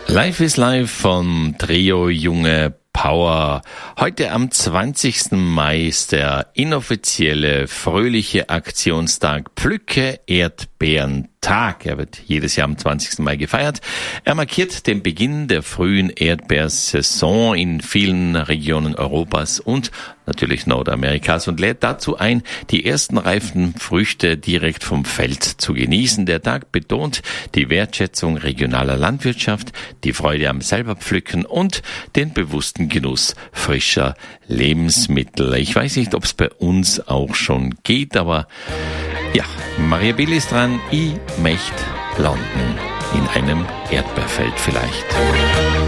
Life is Life von Trio Junge Power. Heute am 20. Mai ist der inoffizielle fröhliche Aktionstag Pflücke Erdbeerentag. Er wird jedes Jahr am 20. Mai gefeiert. Er markiert den Beginn der frühen Erdbeersaison in vielen Regionen Europas und natürlich Nordamerikas und lädt dazu ein, die ersten reifen Früchte direkt vom Feld zu genießen. Der Tag betont die Wertschätzung regionaler Landwirtschaft, die Freude am Selberpflücken und den bewussten Genuss frischer Lebensmittel. Ich weiß nicht, ob es bei uns auch schon geht, aber ja, Maria Bill ist dran. Ich möchte landen in einem Erdbeerfeld vielleicht.